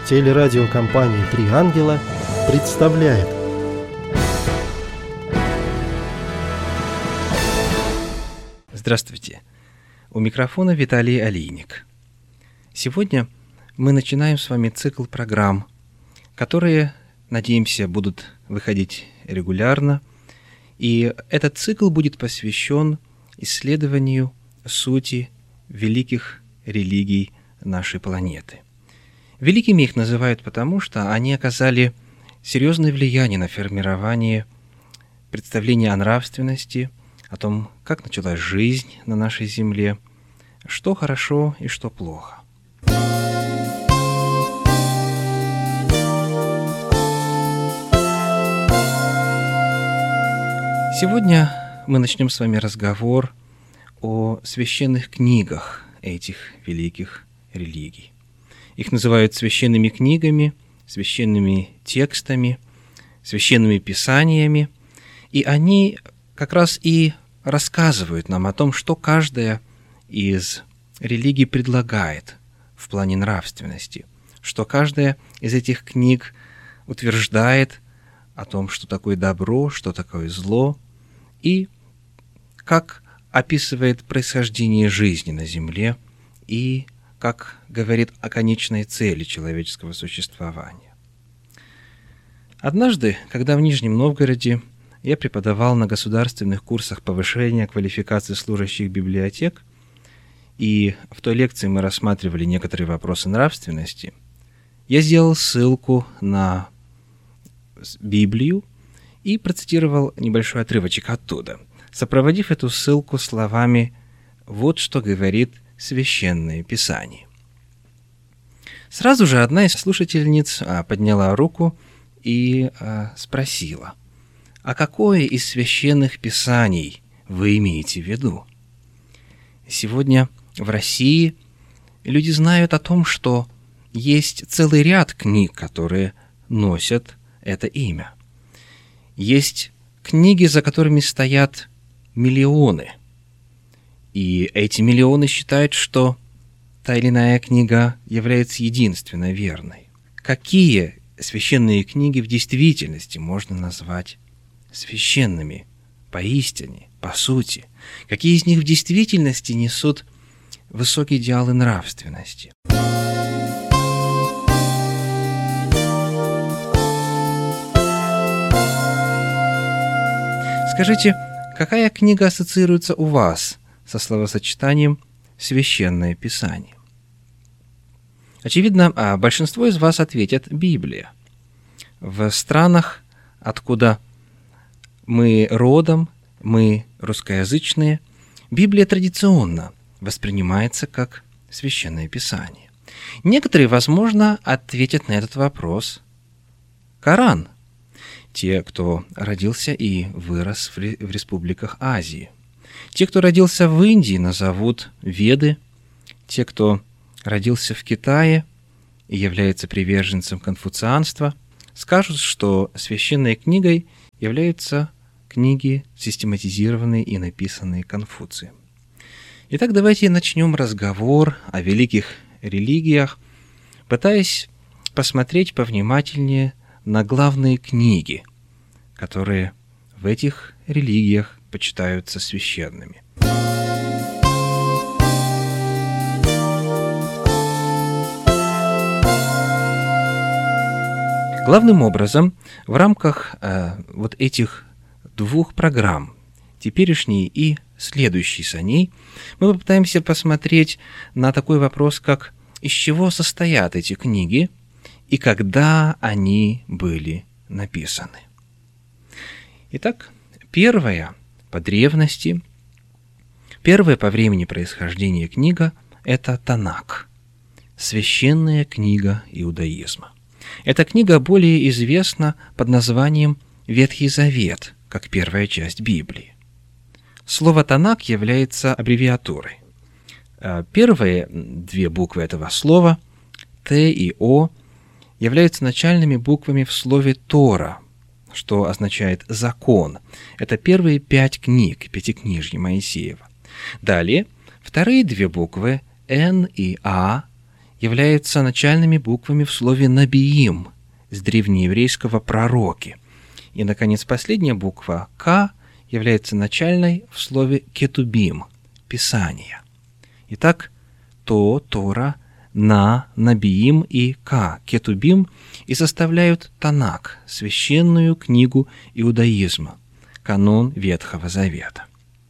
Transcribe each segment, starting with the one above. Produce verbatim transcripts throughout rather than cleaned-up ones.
Телерадиокомпания «Три ангела» представляет. Здравствуйте! У микрофона Виталий Алийник. Сегодня мы начинаем с вами цикл программ, которые, надеемся, будут выходить регулярно. И этот цикл будет посвящен исследованию сути великих религий нашей планеты. Великими их называют потому, что они оказали серьезное влияние на формирование представления о нравственности, о том, как началась жизнь на нашей земле, что хорошо и что плохо. Сегодня мы начнем с вами разговор о священных книгах этих великих религий. Их называют священными книгами, священными текстами, священными писаниями, и они как раз и рассказывают нам о том, что каждая из религий предлагает в плане нравственности, что каждая из этих книг утверждает о том, что такое добро, что такое зло, и как описывает происхождение жизни на земле и как говорит о конечной цели человеческого существования. Однажды, когда в Нижнем Новгороде я преподавал на государственных курсах повышения квалификации служащих библиотек, и в той лекции мы рассматривали некоторые вопросы нравственности, я сделал ссылку на Библию и процитировал небольшой отрывочек оттуда, сопроводив эту ссылку словами «Вот что говорит Священное Писание». Сразу же одна из слушательниц подняла руку и спросила: «А какое из священных писаний вы имеете в виду?» Сегодня в России люди знают о том, что есть целый ряд книг, которые носят это имя. Есть книги, за которыми стоят миллионы. И эти миллионы считают, что та или иная книга является единственно верной. Какие священные книги в действительности можно назвать священными, поистине, по сути? Какие из них в действительности несут высокие идеалы нравственности? Скажите, какая книга ассоциируется у вас со словосочетанием «священное писание»? Очевидно, а большинство из вас ответят «Библия». В странах, откуда мы родом, мы русскоязычные, Библия традиционно воспринимается как священное писание. Некоторые, возможно, ответят на этот вопрос Коран. Те, кто родился и вырос в республиках Азии. Те, кто родился в Индии, назовут Веды. Те, кто родился в Китае и является приверженцем конфуцианства, скажут, что священной книгой являются книги, систематизированные и написанные Конфуцием. Итак, давайте начнем разговор о великих религиях, пытаясь посмотреть повнимательнее на главные книги, которые в этих религиях почитаются священными. Главным образом, в рамках э, вот этих двух программ, теперешней и следующей за ней, мы попытаемся посмотреть на такой вопрос, как из чего состоят эти книги и когда они были написаны. Итак, первая по древности, первая по времени происхождения книга – это Танак, священная книга иудаизма. Эта книга более известна под названием Ветхий Завет, как первая часть Библии. Слово «Танак» является аббревиатурой. Первые две буквы этого слова, Т и О, являются начальными буквами в слове «Тора», что означает «закон». Это первые пять книг, пятикнижья Моисеева. Далее, вторые две буквы Н и А являются начальными буквами в слове «набиим» с древнееврейского «пророки». И, наконец, последняя буква «К» является начальной в слове «кетубим» – «писание». Итак, То, Тора, На, Набиим и Ка, Кетубим и составляют Танак, священную книгу иудаизма, канон Ветхого Завета.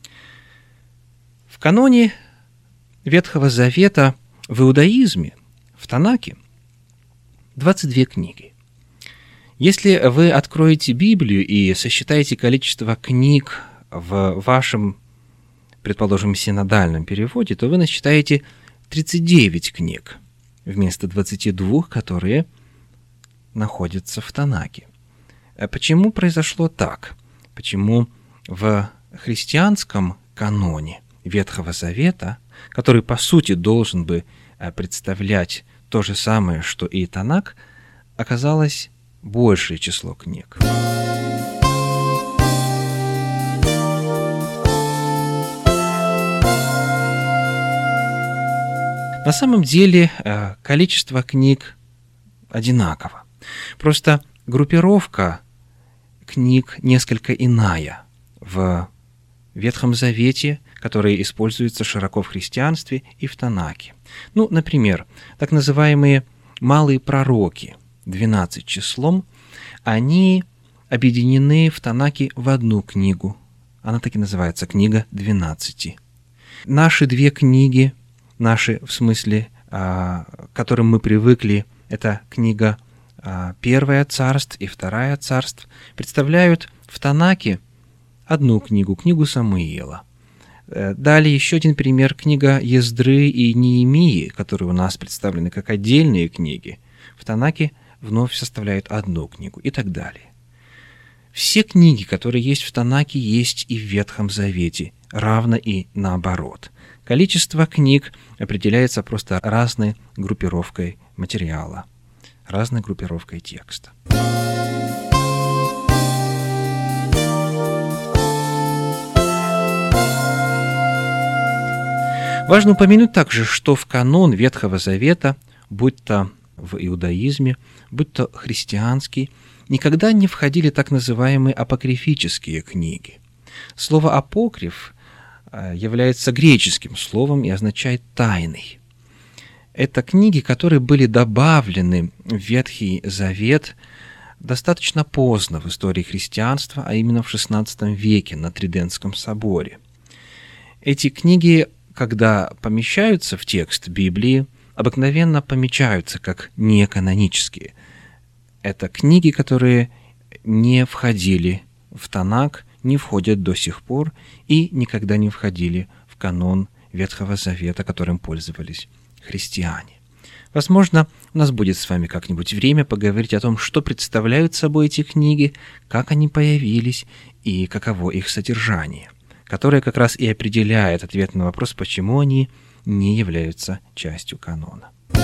В каноне Ветхого Завета в иудаизме, в Танаке, двадцать две книги. Если вы откроете Библию и сосчитаете количество книг в вашем, предположим, синодальном переводе, то вы насчитаете тридцать девять книг вместо двадцати двух, которые находятся в Танаке. Почему произошло так? Почему в христианском каноне Ветхого Завета, который по сути должен бы представлять то же самое, что и Танак, оказалось большее число книг? На самом деле количество книг одинаково. Просто группировка книг несколько иная в Ветхом Завете, который используется широко в христианстве и в Танаке. Ну, например, так называемые малые пророки, двенадцать числом, они объединены в Танаке в одну книгу. Она так и называется «Книга двенадцати». Наши две книги, наши, в смысле, к которым мы привыкли, это книга Первая Царств и Вторая Царств, представляют в Танаке одну книгу, книгу Самуила. Далее еще один пример, книга Ездры и Неемии, которые у нас представлены как отдельные книги, в Танаке вновь составляют одну книгу и так далее. Все книги, которые есть в Танаке, есть и в Ветхом Завете, равно и наоборот. Количество книг определяется просто разной группировкой материала, разной группировкой текста. Важно упомянуть также, что в канон Ветхого Завета, будь то в иудаизме, будь то христианский, никогда не входили так называемые апокрифические книги. Слово «апокриф» является греческим словом и означает «тайный». Это книги, которые были добавлены в Ветхий Завет достаточно поздно в истории христианства, а именно в шестнадцатом веке на Тридентском соборе. Эти книги, когда помещаются в текст Библии, обыкновенно помечаются как неканонические. Это книги, которые не входили в Танак, не входят до сих пор и никогда не входили в канон Ветхого Завета, которым пользовались христиане. Возможно, у нас будет с вами как-нибудь время поговорить о том, что представляют собой эти книги, как они появились и каково их содержание, которое как раз и определяет ответ на вопрос, почему они не являются частью канона.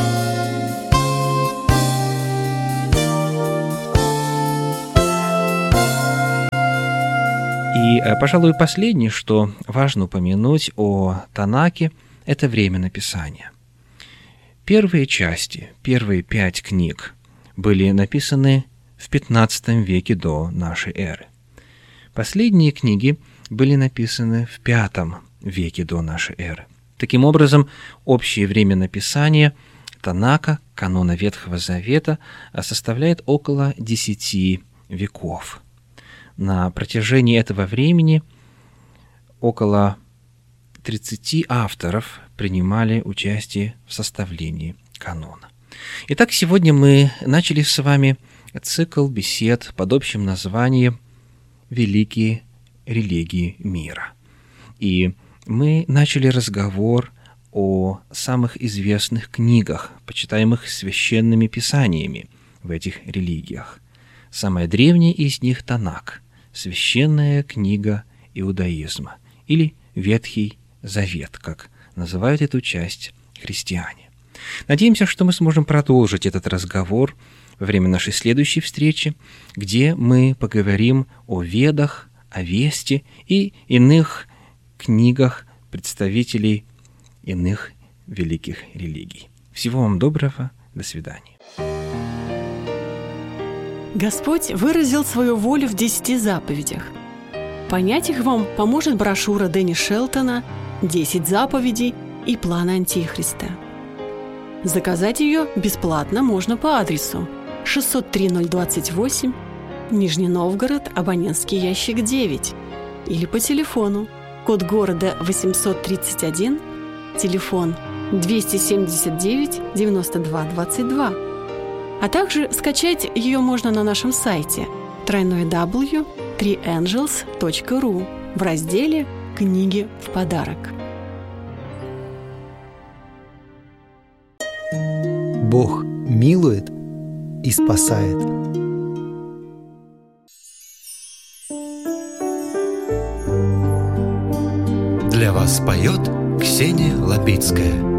И, пожалуй, последнее, что важно упомянуть о Танаке, это время написания. Первые части, первые пять книг были написаны в пятнадцатом веке до нашей эры. Последние книги были написаны в пятом веке до нашей эры. Таким образом, общее время написания Танака, канона Ветхого Завета, составляет около десяти веков. На протяжении этого времени около тридцати авторов принимали участие в составлении канона. Итак, сегодня мы начали с вами цикл бесед под общим названием «Великие религии мира». И мы начали разговор о самых известных книгах, почитаемых священными писаниями в этих религиях. Самая древняя из них — Танак, священная книга иудаизма, или Ветхий Завет, как называют эту часть христиане. Надеемся, что мы сможем продолжить этот разговор во время нашей следующей встречи, где мы поговорим о Ведах, о Весте и иных книгах представителей иных великих религий. Всего вам доброго. До свидания. Господь выразил свою волю в десяти заповедях. Понять их вам поможет брошюра Дэнни Шелтона «Десять заповедей и план Антихриста». Заказать ее бесплатно можно по адресу шестьсот три ноль двадцать восемь, Нижний Новгород, абонентский ящик девять, или по телефону, код города восемьсот тридцать один, телефон двести семьдесят девять девяносто два двадцать два. А также скачать ее можно на нашем сайте дабл ю дабл ю дабл ю точка три энджелс точка ру в разделе «Книги в подарок». Бог милует и спасает. Для вас поет Ксения Лапицкая.